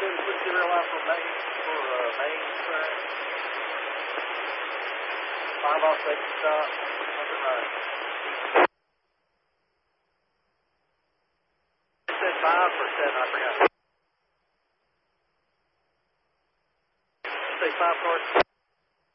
Switch to real line for main track. 5 off second stop. Nothing right. I said 5 or 7, I forgot. Say 5 cars.